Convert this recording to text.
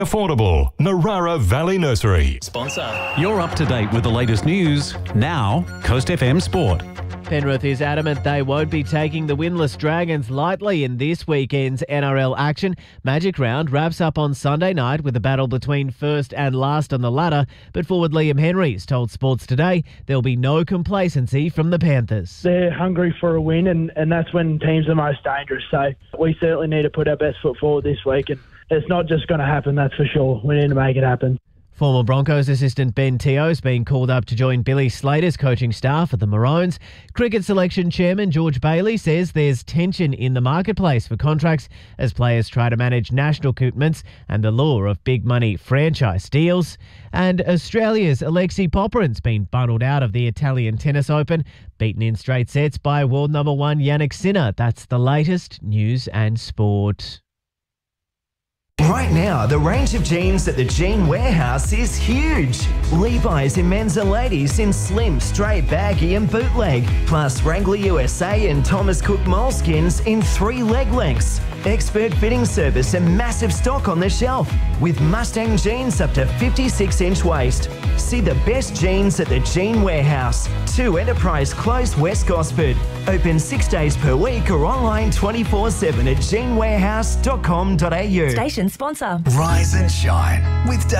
Affordable. Narara Valley Nursery. Sponsor. You're up to date with the latest news. Now, Coast FM Sport. Penrith is adamant they won't be taking the winless Dragons lightly in this weekend's NRL action. Magic Round wraps up on Sunday night with a battle between first and last on the ladder, but forward Liam Henrys told Sports Today there'll be no complacency from the Panthers. They're hungry for a win, and that's when teams are most dangerous. So we certainly need to put our best foot forward this week, and it's not just going to happen, that's for sure. We need to make it happen. Former Broncos assistant Ben Teo's been called up to join Billy Slater's coaching staff at the Maroons. Cricket selection chairman George Bailey says there's tension in the marketplace for contracts as players try to manage national commitments and the lure of big money franchise deals. And Australia's Alexei Popyrin's been bundled out of the Italian Tennis Open, beaten in straight sets by world number one Jannik Sinner. That's the latest news and sport. Right now, the range of jeans at the Jean Warehouse is huge. Levi's in men's and ladies in slim, straight, baggy and bootleg. Plus Wrangler USA and Thomas Cook moleskins in 3 leg lengths. Expert fitting service and massive stock on the shelf. With Mustang jeans up to 56-inch waist. See the best jeans at the Jean Warehouse. 2 Enterprise Close, West Gosford. Open 6 days per week or online 24/7 at jeanwarehouse.com.au. Station sponsor. Rise and shine with